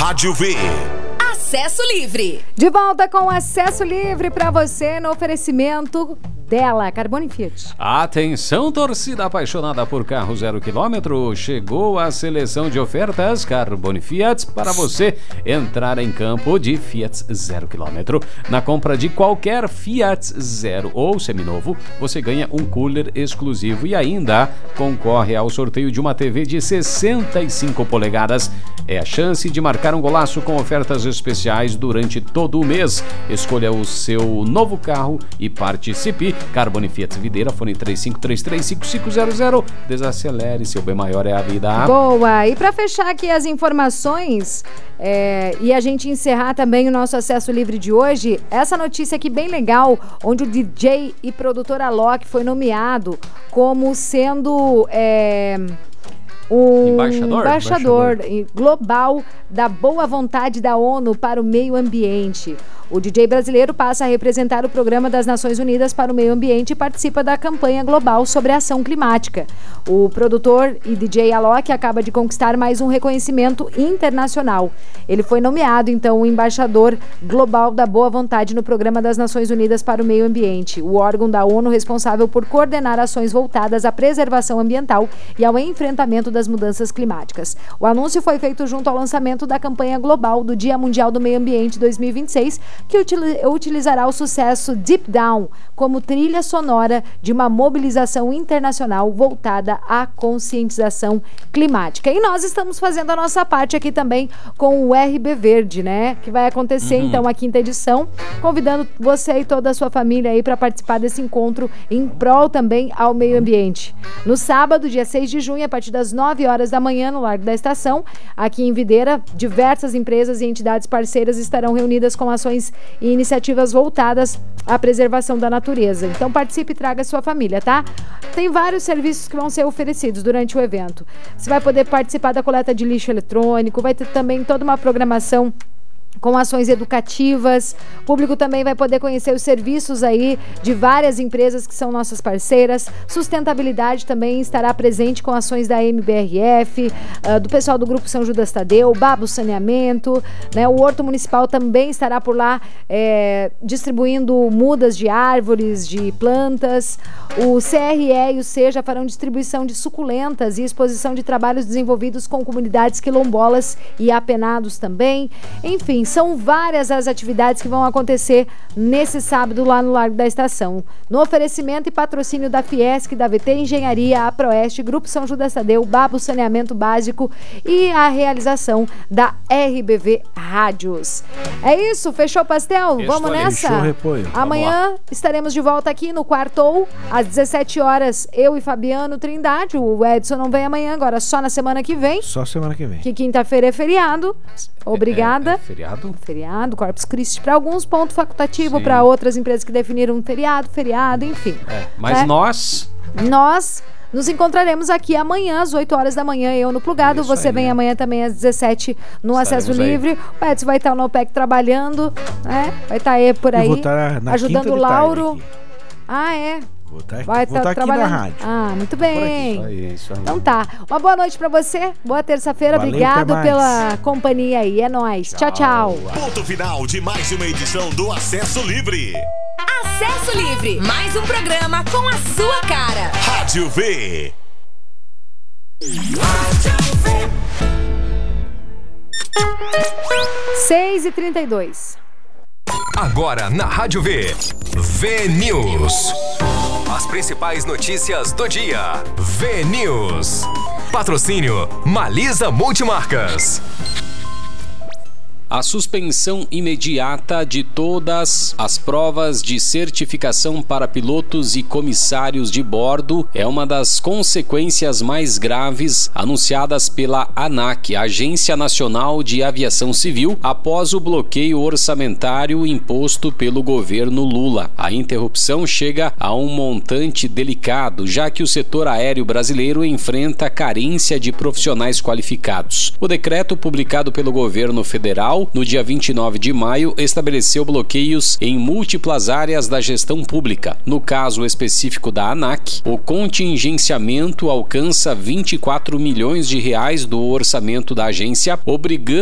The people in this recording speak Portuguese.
Rádio V. Acesso Livre. De volta com Acesso Livre para você no oferecimento dela, Carbone Fiat. Atenção, torcida apaixonada por carro 0 km. Chegou a seleção de ofertas Carbone Fiat para você entrar em campo de Fiat 0 km. Na compra de qualquer Fiat Zero ou seminovo, você ganha um cooler exclusivo e ainda concorre ao sorteio de uma TV de 65 polegadas. É a chance de marcar um golaço com ofertas especiais durante todo o mês. Escolha o seu novo carro e participe. Carbone Fiat Videira, fone 3533-5500. Desacelere, seu bem maior é a vida. Boa! E para fechar aqui as informações e a gente encerrar também o nosso Acesso Livre de hoje, essa notícia aqui bem legal, onde o DJ e produtor Alok foi nomeado como sendo embaixador global da boa vontade da ONU para o meio ambiente. O DJ brasileiro passa a representar o Programa das Nações Unidas para o Meio Ambiente e participa da campanha global sobre a ação climática. O produtor e DJ Alok acaba de conquistar mais um reconhecimento internacional. Ele foi nomeado, então, o embaixador global da boa vontade no Programa das Nações Unidas para o Meio Ambiente, o órgão da ONU responsável por coordenar ações voltadas à preservação ambiental e ao enfrentamento das mudanças climáticas. O anúncio foi feito junto ao lançamento da campanha global do Dia Mundial do Meio Ambiente 2026, que utilizará o sucesso Deep Down como trilha sonora de uma mobilização internacional voltada à conscientização climática. E nós estamos fazendo a nossa parte aqui também com o RB Verde, né? Que vai acontecer então a 5ª edição, convidando você e toda a sua família aí para participar desse encontro em prol também ao meio ambiente. No sábado, dia 6 de junho, a partir das 9 horas da manhã, no Largo da Estação, aqui em Videira, diversas empresas e entidades parceiras estarão reunidas com ações e iniciativas voltadas à preservação da natureza. Então participe e traga sua família, tá? Tem vários serviços que vão ser oferecidos durante o evento. Você vai poder participar da coleta de lixo eletrônico, vai ter também toda uma programação com ações educativas. O público também vai poder conhecer os serviços aí de várias empresas que são nossas parceiras. Sustentabilidade também estará presente com ações da MBRF, do pessoal do Grupo São Judas Tadeu, Babo Saneamento, né? O Horto Municipal também estará por lá distribuindo mudas de árvores, de plantas. O CRE e o SEJA farão distribuição de suculentas e exposição de trabalhos desenvolvidos com comunidades quilombolas e apenados também. Enfim, são várias as atividades que vão acontecer nesse sábado lá no Largo da Estação. No oferecimento e patrocínio da Fiesc, da VT Engenharia, a Proeste, Grupo São Judas Tadeu, Babo Saneamento Básico e a realização da RBV Rádios. É isso? Fechou o pastel? Vamos nessa? Fechou o repolho. Amanhã estaremos de volta aqui no Quartou, às 17 horas, eu e Fabiano Trindade. O Edson não vem amanhã, agora só na semana que vem. Só semana que vem. Que quinta-feira é feriado. Obrigada. Feriado, Corpus Christi para alguns, ponto facultativo para outras empresas que definiram feriado, enfim. Mas nós nos encontraremos aqui amanhã às 8 horas da manhã, eu no Plugado. Isso você aí, vem né? amanhã também às 17 no Acesso Estaremos Livre. O Edson vai estar no OPEC trabalhando, né? Vai estar aí por aí, Eu vou estar na ajudando quinta o de Lauro. tarde aqui. Vou estar aqui trabalhando na rádio. muito bem. Isso aí. Então tá. Uma boa noite pra você. Boa terça-feira. Valeu, Obrigado até mais. pela companhia aí. É nóis. Tchau. Ponto final de mais uma edição do Acesso Livre. Acesso Livre, mais um programa com a sua cara. Rádio V. 6h32. Agora na Rádio V. V-News. As principais notícias do dia. V-News. Patrocínio Malisa Multimarcas. A suspensão imediata de todas as provas de certificação para pilotos e comissários de bordo é uma das consequências mais graves anunciadas pela ANAC, Agência Nacional de Aviação Civil, após o bloqueio orçamentário imposto pelo governo Lula. A interrupção chega a um montante delicado, já que o setor aéreo brasileiro enfrenta carência de profissionais qualificados. O decreto publicado pelo governo federal no dia 29 de maio, estabeleceu bloqueios em múltiplas áreas da gestão pública. No caso específico da ANAC, o contingenciamento alcança 24 milhões de reais do orçamento da agência, obrigando